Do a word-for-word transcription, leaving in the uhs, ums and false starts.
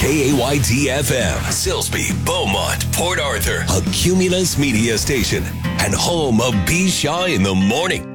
K A Y T F M, Silsbee, Beaumont, Port Arthur, a Cumulus media station, and home of B. Shaw in the Morning.